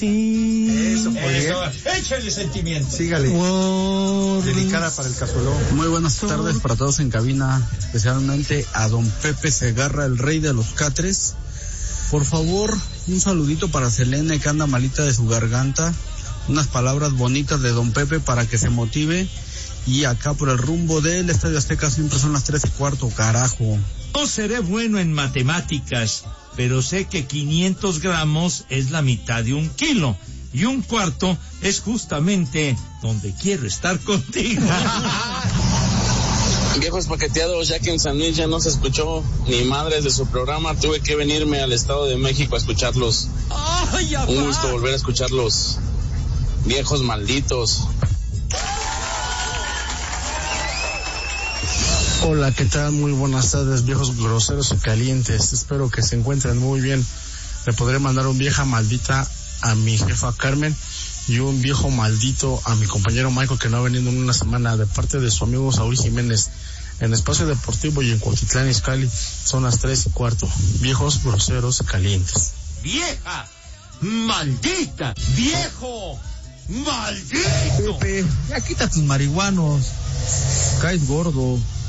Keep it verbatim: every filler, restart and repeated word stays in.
Eso, muy Eso, bien. échale sentimiento. Sígale. Por... Dedicada para el cazuelón. Muy buenas tardes para todos en cabina, especialmente a don Pepe Segarra, el rey de los catres. Por favor, un saludito para Selene, que anda malita de su garganta. Unas palabras bonitas de don Pepe para que se motive. Y acá por el rumbo del Estadio Azteca siempre son las tres y cuarto, carajo. No seré bueno en matemáticas, pero sé que quinientos gramos es la mitad de un kilo. Y un cuarto es justamente donde quiero estar contigo. Viejos paqueteados, ya que en San Luis ya no se escuchó ni madres de su programa, tuve que venirme al Estado de México a escucharlos. ¡Ay, Un gusto volver a escucharlos, viejos malditos. Hola, ¿qué tal? Muy buenas tardes, viejos groseros y calientes. Espero que se encuentren muy bien. Le podré mandar un vieja maldita a mi jefa Carmen y un viejo maldito a mi compañero Michael, que no ha venido en una semana, de parte de su amigo Saúl Jiménez, en Espacio Deportivo y en Cuautitlán Izcalli. Son las tres y cuarto. Viejos groseros y calientes. ¡Vieja! ¡Maldita! ¡Viejo! ¡Maldito! Pepe, ya quita tus marihuanos. Caes gordo.